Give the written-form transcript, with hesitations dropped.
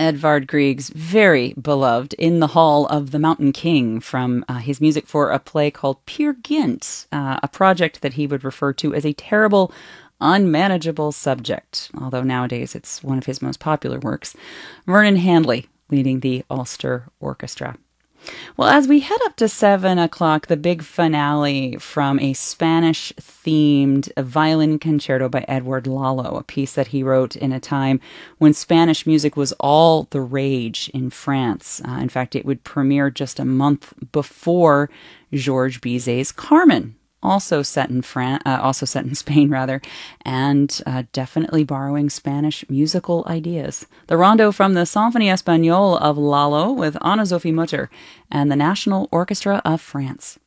Edvard Grieg's very beloved In the Hall of the Mountain King from his music for a play called Peer Gynt, a project that he would refer to as a terrible, unmanageable subject, although nowadays it's one of his most popular works. Vernon Handley leading the Ulster Orchestra. Well, as we head up to 7 o'clock, the big finale from a Spanish-themed violin concerto by Edward Lalo, a piece that he wrote in a time when Spanish music was all the rage in France. In fact, it would premiere just a month before Georges Bizet's Carmen, also set in Spain, and definitely borrowing Spanish musical ideas. The rondo from the Symphonie Espagnole of Lalo with Anna-Sophie Mutter and the National Orchestra of France.